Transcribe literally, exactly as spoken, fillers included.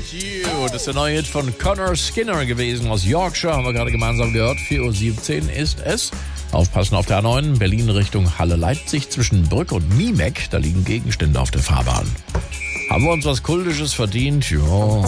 You, das ist der neue Hit von Connor Skinner gewesen aus Yorkshire, haben wir gerade gemeinsam gehört. vier Uhr siebzehn ist es. Aufpassen auf der A neun, Berlin Richtung Halle-Leipzig zwischen Brück und Niemeck. Da liegen Gegenstände auf der Fahrbahn. Haben wir uns was Kultisches verdient? Ja.